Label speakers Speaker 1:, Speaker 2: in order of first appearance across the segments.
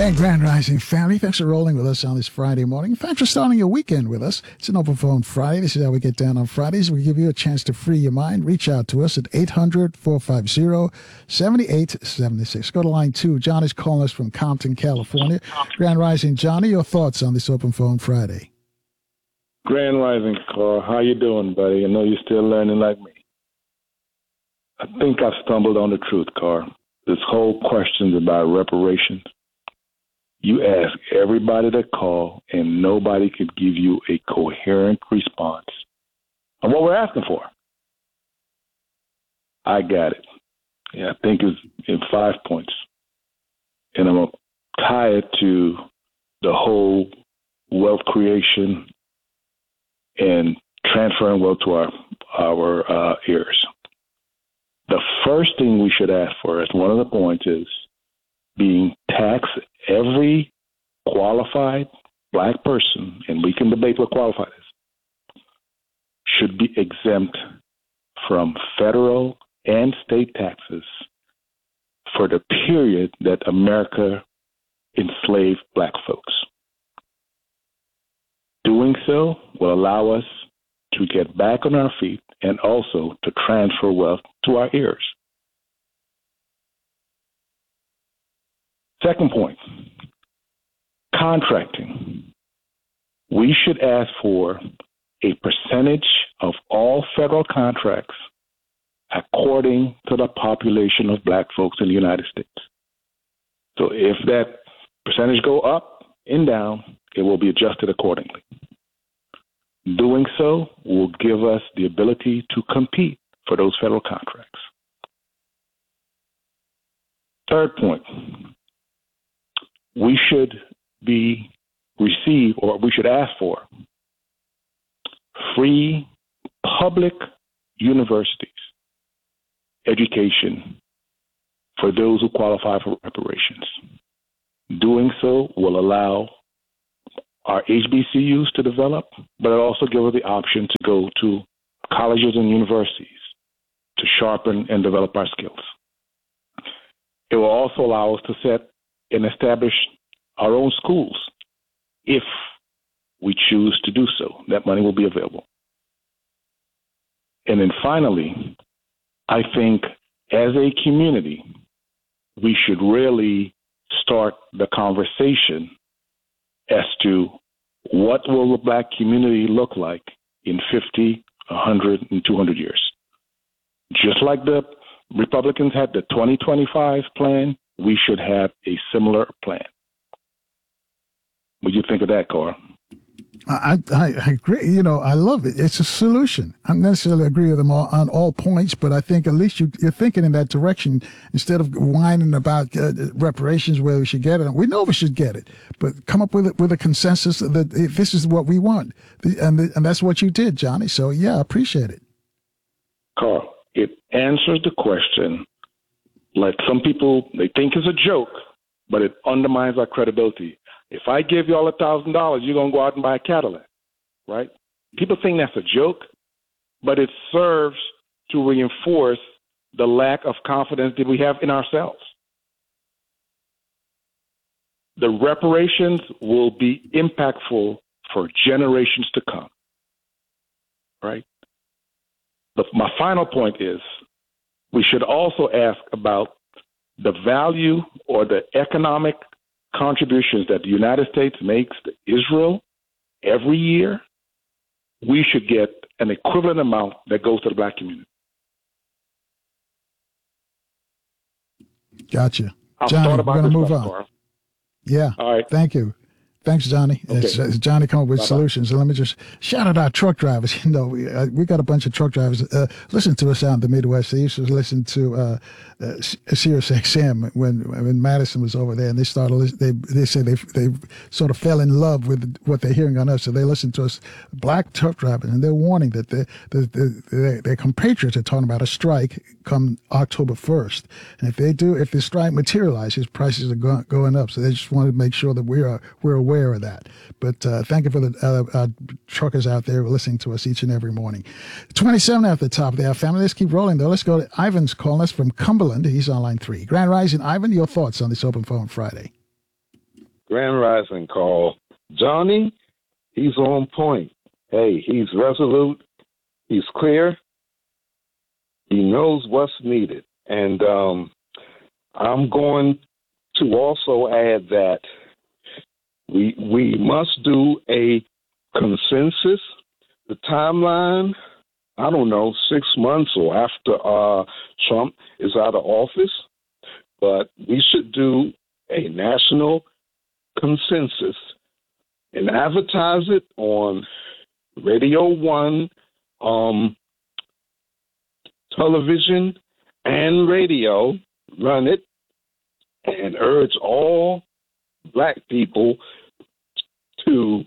Speaker 1: And Grand Rising family, thanks for rolling with us on this Friday morning. Thanks for starting your weekend with us. It's an Open Phone Friday. This is how we get down on Fridays. We give you a chance to free your mind. Reach out to us at 800-450-7876. Go to line 2. John is calling us from Compton, California. Grand Rising, Johnny, your thoughts on this Open Phone Friday?
Speaker 2: Grand Rising, Carl. How you doing, buddy? I know you're still learning like me. I think I've stumbled on the truth, Carl. This whole question about reparations. You ask everybody that call, and nobody could give you a coherent response on what we're asking for. I got it. Yeah, I think it's in 5 points. And I'm going to tie it to the whole wealth creation and transferring wealth to our heirs. The first thing we should ask for, as one of the points, is being taxed. Every qualified black person, and we can debate what qualified is, should be exempt from federal and state taxes for the period that America enslaved black folks. Doing so will allow us to get back on our feet and also to transfer wealth to our heirs. Second point, contracting. We should ask for a percentage of all federal contracts according to the population of black folks in the United States. So if that percentage go up and down, it will be adjusted accordingly. Doing so will give us the ability to compete for those federal contracts. Third point, we should ask for free public universities education for those who qualify for reparations. Doing so will allow our HBCUs to develop, but it also gives us the option to go to colleges and universities to sharpen and develop our skills. It will also allow us to set and establish our own schools if we choose to do so. That money will be available. And then finally, I think as a community, we should really start the conversation as to what will the black community look like in 50, 100, and 200 years. Just like the Republicans had the 2025 plan, we should have a similar plan. What do you think of that, Carl?
Speaker 1: I agree. You know, I love it. It's a solution. I don't necessarily agree with them on all points, but I think at least you're thinking in that direction instead of whining about reparations, where we should get it. We know we should get it, but come up with a consensus that this is what we want. And that's what you did, Johnny. So, yeah, I appreciate it.
Speaker 2: Carl, it answers the question like some people, they think it's a joke, but it undermines our credibility. If I give you all $1,000, you're going to go out and buy a Cadillac, right? People think that's a joke, but it serves to reinforce the lack of confidence that we have in ourselves. The reparations will be impactful for generations to come, right? But my final point is we should also ask about the value or the economic contributions that the United States makes to Israel every year. We should get an equivalent amount that goes to the black community.
Speaker 1: Gotcha. Johnny, we're going to move on.
Speaker 2: Tomorrow.
Speaker 1: Yeah.
Speaker 2: All right.
Speaker 1: Thank you. Thanks, Johnny.
Speaker 2: Okay.
Speaker 1: It's Johnny coming up with
Speaker 2: Bye-bye.
Speaker 1: solutions. So let me just shout out our truck drivers. You know, we got a bunch of truck drivers listen to us out in the Midwest. They used to listen to Sirius XM when Madison was over there, and they started. They said they sort of fell in love with what they're hearing on us. So they listen to us, black truck drivers, and they're warning that their compatriots are talking about a strike come October 1st. And if the strike materializes, prices are going up. So they just wanted to make sure that we're aware of that. But thank you for the truckers out there listening to us each and every morning. 27 at the top there, family. Let's keep rolling, though. Let's go to Ivan's calling us from Cumberland. He's on line 3. Grand Rising, Ivan, your thoughts on this Open Phone Friday?
Speaker 3: Grand Rising call. Johnny, he's on point. Hey, he's resolute. He's clear. He knows what's needed. And I'm going to also add that we must do a consensus. The timeline, I don't know, 6 months or after Trump is out of office, but we should do a national consensus and advertise it on Radio 1, television, and radio. Run it and urge all Black people to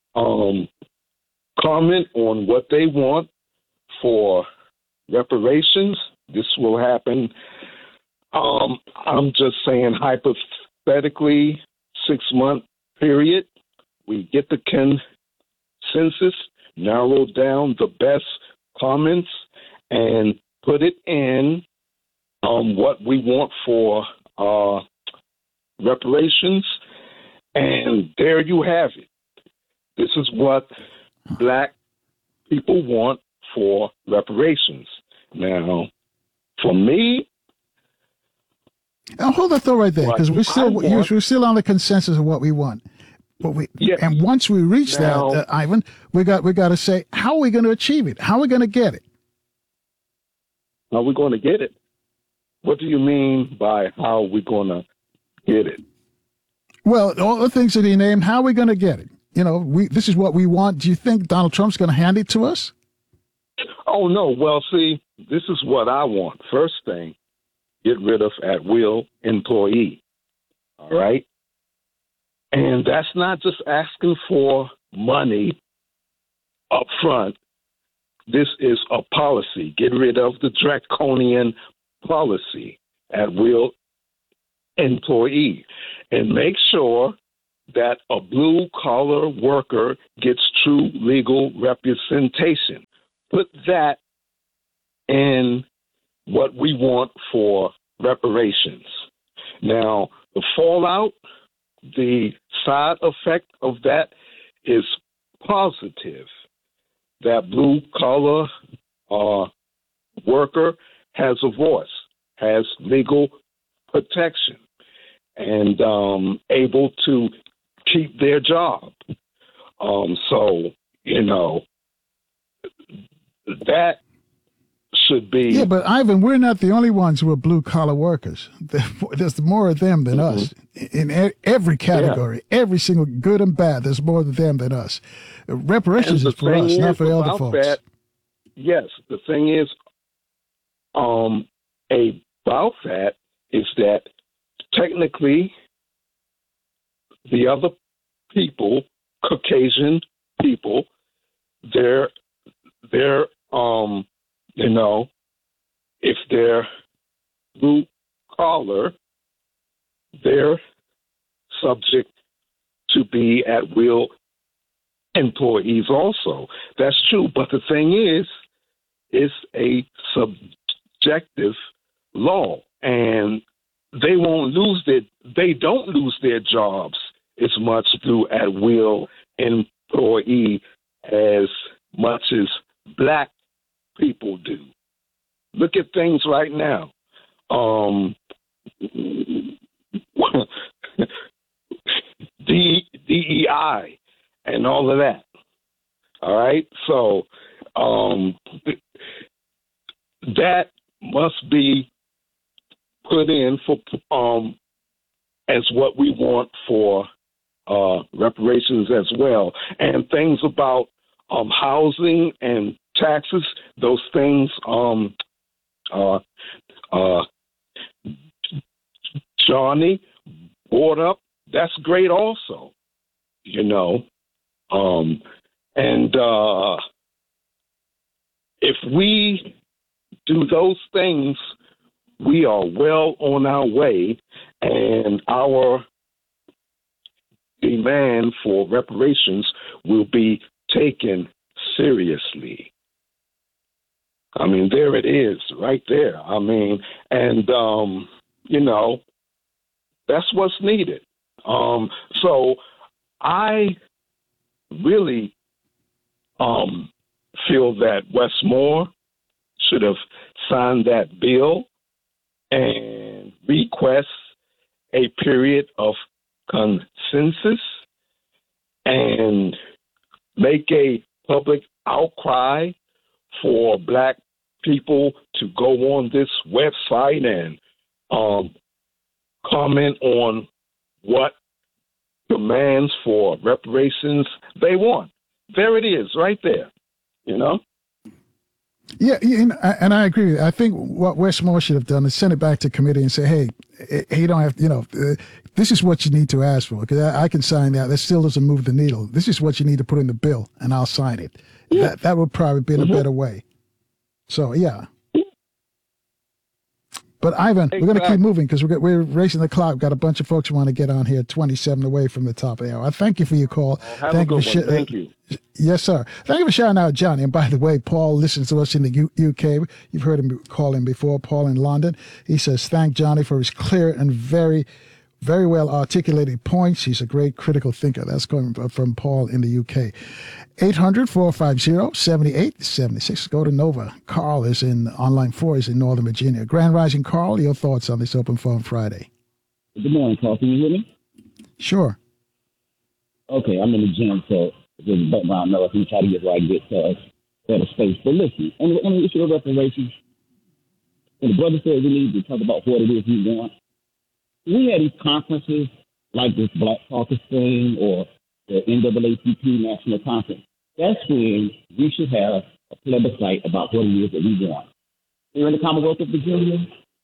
Speaker 3: comment on what they want for reparations. This will happen. I'm just saying hypothetically, 6-month period. We get the consensus, narrow down the best comments, and put it in what we want for reparations. And there you have it. This is what Black people want for reparations. Now, for me,
Speaker 1: now hold that thought right there, because we're still on the consensus of what we want. But and once we reach that, Ivan, we got to say, how are we going to achieve it? How are we going to get it?
Speaker 3: How are we going to get it? What do you mean by how are we going to get it?
Speaker 1: Well, all the things that he named, how are we going to get it? You know, this is what we want. Do you think Donald Trump's going to hand it to us?
Speaker 3: Oh, no. Well, see, this is what I want. First thing, get rid of at-will employee. All right? And that's not just asking for money up front. This is a policy. Get rid of the draconian policy, at-will employee, and make sure that a blue-collar worker gets true legal representation. Put that in what we want for reparations. Now, the fallout, the side effect of that is positive. That blue-collar worker has a voice, has legal protection, and able to keep their job. So, you know, that should be...
Speaker 1: Yeah, but Ivan, we're not the only ones who are blue-collar workers. There's more of them than us. In every category, every single good and bad, there's more of them than us. Reparations is for us, not for the other folks.
Speaker 3: That, yes, the thing is, about that is that technically the other people, Caucasian people, they're you know, if they're blue collar, they're subject to be at will employees also. That's true. But the thing is, it's a subjective law, and they don't lose their jobs as much through at will employee as much as Black people do. Look at things right now. DEI and all of that. All right? So that must be put in for as what we want for reparations as well. And things about housing and taxes, those things Johnny brought up, that's great also, you know. And if we do those things, we are well on our way, and our demand for reparations will be taken seriously. I mean, there it is, right there. I mean, and, you know, that's what's needed. So I really feel that Wes Moore should have signed that bill and request a period of consensus and make a public outcry for Black people to go on this website and comment on what demands for reparations they want. There it is, right there. You know?
Speaker 1: Yeah, and I agree. I think what Wes Moore should have done is send it back to committee and say, hey, you don't have, this is what you need to ask for, because I can sign that. That still doesn't move the needle. This is what you need to put in the bill, and I'll sign it. Yeah. That would probably be a better way. So, yeah. But Ivan, we're going to keep moving because we're racing the clock. We've got a bunch of folks who want to get on here 27 away from the top of the hour. I thank you for your call.
Speaker 3: Thank you.
Speaker 1: Yes, sir. Thank you for shouting out Johnny. And by the way, Paul listens to us in the UK. You've heard him call in before, Paul in London. He says, thank Johnny for his clear and very, very well articulated points. He's a great critical thinker. That's coming from Paul in the UK. 800-450-7876. Go to Nova. Carl is in Online 4, is in Northern Virginia. Grand Rising, Carl, your thoughts on this Open Phone Friday?
Speaker 4: Good morning, Carl. Can you hear me?
Speaker 1: Sure.
Speaker 4: Okay, I'm in the gym, so there's background noise. I'm trying to get where I get better space. But listen, on the issue of reparations, when the brother said we need to talk about what it is we want, we had these conferences like this Black Caucus thing or the NAACP National Conference. That's when we should have a plebiscite about what it is that we want. Here in the Commonwealth of Virginia,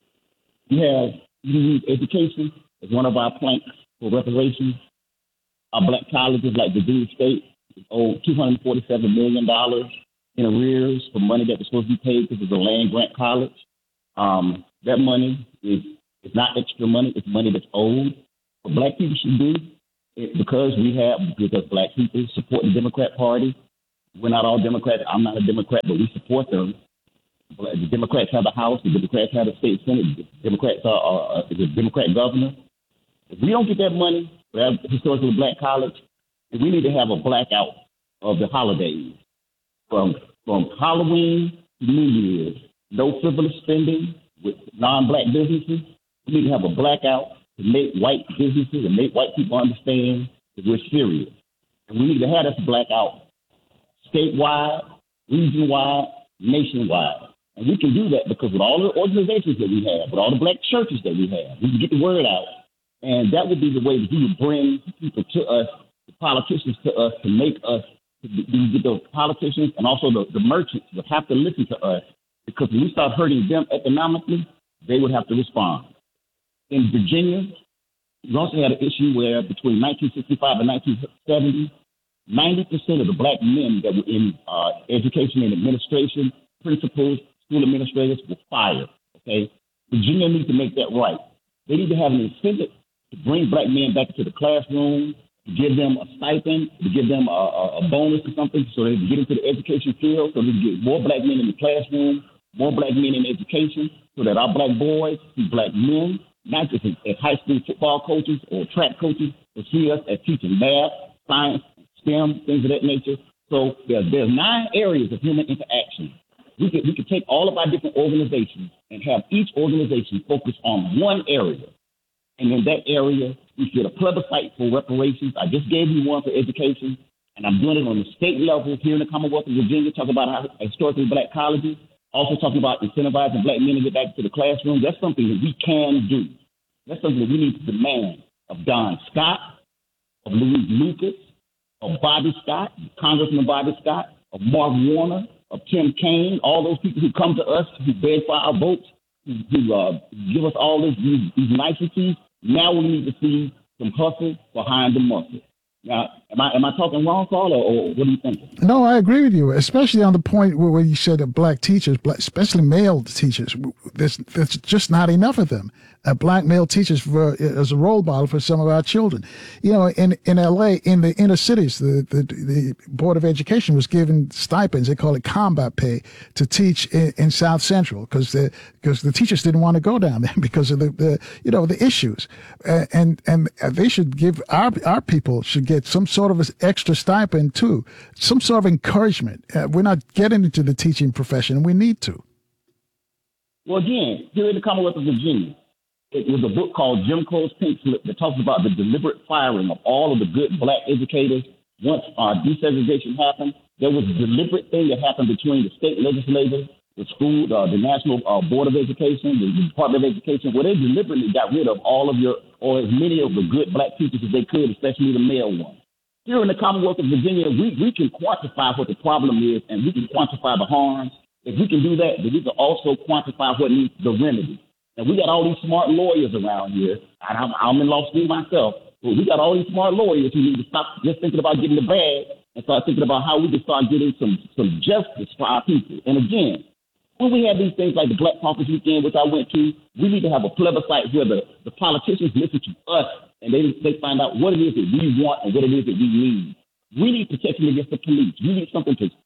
Speaker 4: we use education as one of our planks for reparations. Our Black colleges like Virginia State owe $247 million in arrears for money that was supposed to be paid because it's a land grant college. That money is not extra money. It's money that's owed. What Black people should do, because Black people support the Democrat Party. We're not all Democrats. I'm not a Democrat, but we support them. The Democrats have the House. The Democrats have the state Senate. The Democrats are the Democrat governor. If we don't get that money for that historically Black college, then we need to have a blackout of the holidays. From Halloween to New Year's, no frivolous spending with non-Black businesses. We need to have a blackout to make white businesses and make white people understand that we're serious. And we need to have this blackout statewide, region-wide, nationwide. And we can do that because with all the organizations that we have, with all the Black churches that we have, we can get the word out. And that would be the way that we would bring people to us, the politicians to us, to make us, to get the politicians and also the merchants would have to listen to us, because when we start hurting them economically, they would have to respond. In Virginia, we also had an issue where between 1965 and 1970, 90% of the Black men that were in education and administration, principals, school administrators were fired. Okay, Virginia needs to make that right. They need to have an incentive to bring Black men back into the classroom, to give them a stipend, to give them a bonus or something so they can get into the education field, so they can get more Black men in the classroom, more Black men in education, so that our Black boys see Black men, not just as high school football coaches or track coaches, but see us as teaching math, science, STEM, things of that nature. So there's 9 areas of human interaction. We could take all of our different organizations and have each organization focus on one area. And in that area, we should get a plebiscite for reparations. I just gave you one for education, and I'm doing it on the state level here in the Commonwealth of Virginia, talking about how historically Black colleges, also talking about incentivizing Black men to get back to the classroom. That's something that we can do. That's something that we need to demand of Don Scott, of Louise Lucas, of Bobby Scott, Congressman Bobby Scott, of Mark Warner, of Tim Kaine, all those people who come to us, who beg for our votes, who give us all these niceties. Now we need to see some hustle behind the muscle. Now, am I talking wrong, Carl, or what do you think?
Speaker 1: No, I agree with you, especially on the point where you said that Black teachers, especially male teachers, there's just not enough of them. black male teachers as a role model for some of our children. You know, in L.A., in the inner cities, the Board of Education was given stipends. They call it combat pay to teach in South Central because the teachers didn't want to go down there because of the issues. And they should give our people should get some sort of extra stipend too, some sort of encouragement. We're not getting into the teaching profession, and we need to.
Speaker 4: Well, again, here in the Commonwealth of Virginia, it was a book called Jim Crow's Pink Slip that talks about the deliberate firing of all of the good black educators. Once desegregation happened, there was a deliberate thing that happened between the state legislators, the school, the National Board of Education, the Department of Education, where they deliberately got rid of all of or as many of the good black teachers as they could, especially the male ones. Here in the Commonwealth of Virginia, we can quantify what the problem is, and we can quantify the harms. If we can do that, then we can also quantify what needs the remedy. And we got all these smart lawyers around here, and I'm in law school myself, but we got all these smart lawyers who need to stop just thinking about getting the bag and start thinking about how we can start getting some justice for our people. And again, when we have these things like the Black Caucus Weekend, which I went to, we need to have a plebiscite where the politicians listen to us and they find out what it is that we want and what it is that we need. We need protection against the police. We need something to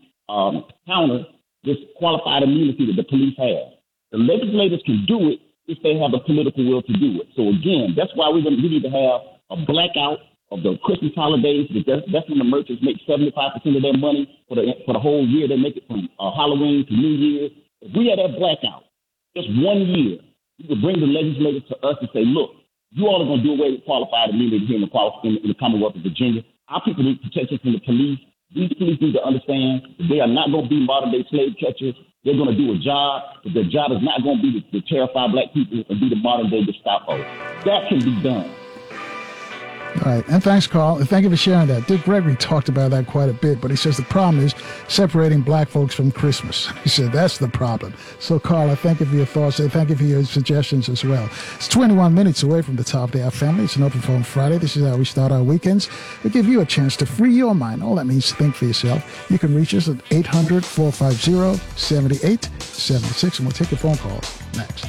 Speaker 4: counter this qualified immunity that the police have. The legislators can do it if they have the political will to do it. So again, that's why we need to have a blackout of the Christmas holidays. That's when the merchants make 75% of their money for the whole year. They make it from Halloween to New Year's. If we had that blackout, just 1 year, we could bring the legislators to us and say, look, you all are going to do away with qualified immunity here in the Commonwealth of Virginia. Our people need protection from the police. These police need to understand that they are not going to be modern-day slave catchers. They're going to do a job, but their job is not going to be to terrify black people and be the modern-day Gestapo. That can be done.
Speaker 1: All right, and thanks, Carl. And thank you for sharing that. Dick Gregory talked about that quite a bit, but he says the problem is separating black folks from Christmas. He said that's the problem. So, Carl, I thank you for your thoughts and thank you for your suggestions as well. It's 21 minutes away from the top of the hour, family. It's an Open Phone Friday. This is how we start our weekends. We give you a chance to free your mind. All that means to think for yourself. You can reach us at 800-450-7876, and we'll take your phone calls next.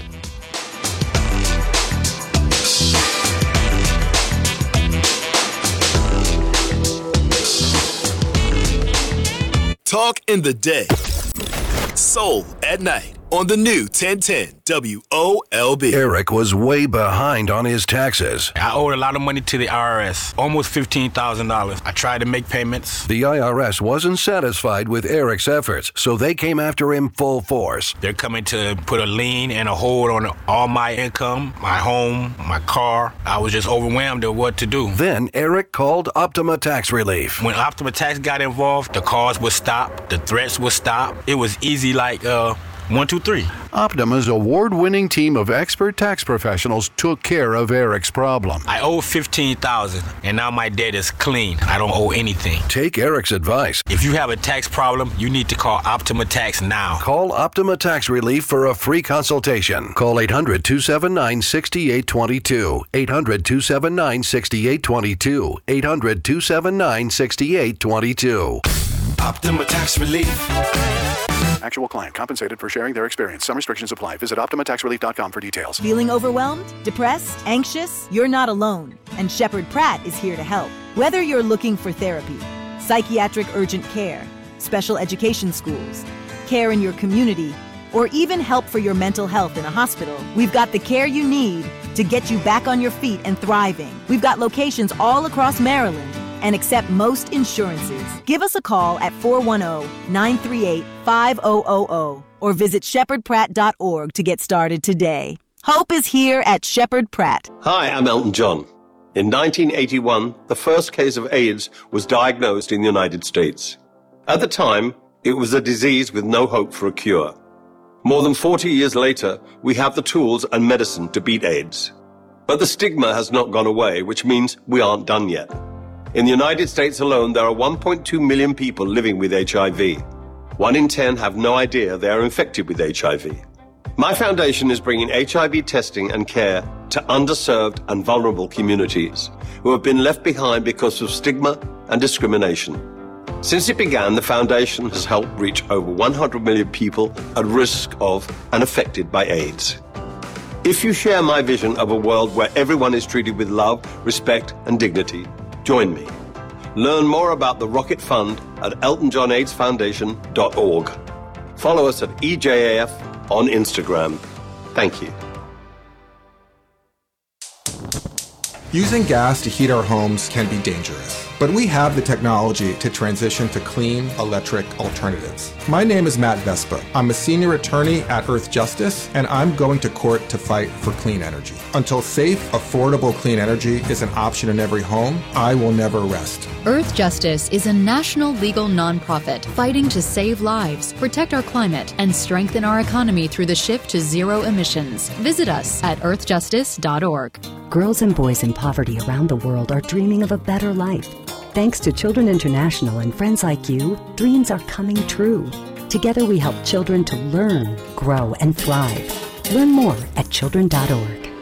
Speaker 5: Talk in the day. Soul at night on the new 1010 WOLB.
Speaker 6: Eric was way behind on his taxes.
Speaker 7: I owed a lot of money to the IRS, almost $15,000. I tried to make payments.
Speaker 6: The IRS wasn't satisfied with Eric's efforts, so they came after him full force.
Speaker 7: They're coming to put a lien and a hold on all my income, my home, my car. I was just overwhelmed at what to do.
Speaker 6: Then Eric called Optima Tax Relief.
Speaker 7: When Optima Tax got involved, the calls would stop, the threats would stop. It was easy like 1, 2, 3.
Speaker 6: Optima's award-winning team of expert tax professionals took care of Eric's problem.
Speaker 7: I owe $15,000, and now my debt is clean. I don't owe anything.
Speaker 6: Take Eric's advice.
Speaker 7: If you have a tax problem, you need to call Optima Tax now.
Speaker 6: Call Optima Tax Relief for a free consultation. Call 800-279-6822. 800-279-6822. 800-279-6822.
Speaker 5: Optima Tax Relief.
Speaker 8: Actual client compensated for sharing their experience. Some restrictions apply. Visit OptimaTaxRelief.com for details.
Speaker 9: Feeling overwhelmed? Depressed? Anxious? You're not alone. And Shepherd Pratt is here to help. Whether you're looking for therapy, psychiatric urgent care, special education schools, care in your community, or even help for your mental health in a hospital, we've got the care you need to get you back on your feet and thriving. We've got locations all across Maryland and accept most insurances. Give us a call at 410-938-5000 or visit shepherdpratt.org to get started today. Hope is here at Shepherd Pratt.
Speaker 10: Hi, I'm Elton John. In 1981, the first case of AIDS was diagnosed in the United States. At the time, it was a disease with no hope for a cure. More than 40 years later, we have the tools and medicine to beat AIDS. But the stigma has not gone away, which means we aren't done yet. In the United States alone, there are 1.2 million people living with HIV. 1 in 10 have no idea they are infected with HIV. My foundation is bringing HIV testing and care to underserved and vulnerable communities who have been left behind because of stigma and discrimination. Since it began, the foundation has helped reach over 100 million people at risk of and affected by AIDS. If you share my vision of a world where everyone is treated with love, respect, and dignity, join me. Learn more about the Rocket Fund at eltonjohnaidesfoundation.org. Follow us at EJAF on Instagram. Thank you.
Speaker 11: Using gas to heat our homes can be dangerous, but we have the technology to transition to clean electric alternatives. My name is Matt Vespa. I'm a senior attorney at Earth Justice, and I'm going to court to fight for clean energy. Until safe, affordable clean energy is an option in every home, I will never rest.
Speaker 12: Earth Justice is a national legal nonprofit fighting to save lives, protect our climate, and strengthen our economy through the shift to zero emissions. Visit us at earthjustice.org.
Speaker 13: Girls and boys in poverty around the world are dreaming of a better life. Thanks to Children International and friends like you, dreams are coming true. Together we help children to learn, grow, and thrive. Learn more at children.org.